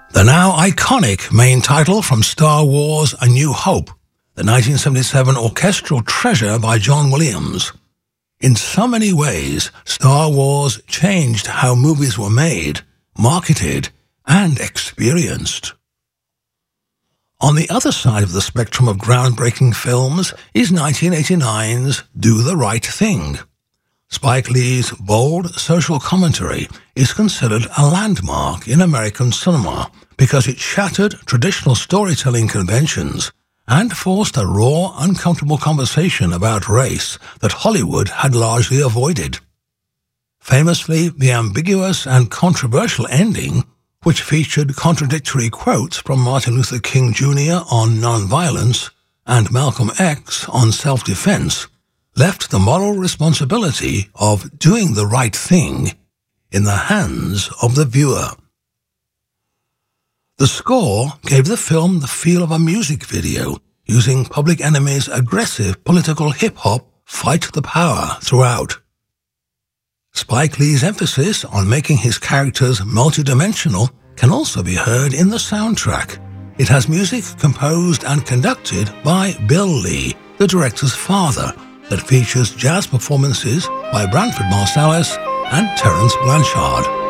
The now iconic main title from Star Wars: A New Hope, the 1977 orchestral treasure by John Williams. In so many ways, Star Wars changed how movies were made, marketed, and experienced. On the other side of the spectrum of groundbreaking films is 1989's Do the Right Thing. Spike Lee's bold social commentary is considered a landmark in American cinema because it shattered traditional storytelling conventions and forced a raw, uncomfortable conversation about race that Hollywood had largely avoided. Famously, the ambiguous and controversial ending, which featured contradictory quotes from Martin Luther King Jr. on nonviolence and Malcolm X on self-defense, left the moral responsibility of doing the right thing in the hands of the viewer. The score gave the film the feel of a music video, using Public Enemy's aggressive political hip-hop Fight the Power throughout. Spike Lee's emphasis on making his characters multidimensional can also be heard in the soundtrack. It has music composed and conducted by Bill Lee, the director's father, that features jazz performances by Branford Marsalis and Terence Blanchard.